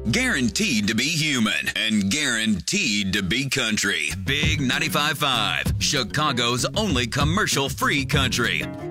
Guaranteed to be human and guaranteed to be country. Big 95.5, Chicago's only commercial-free country.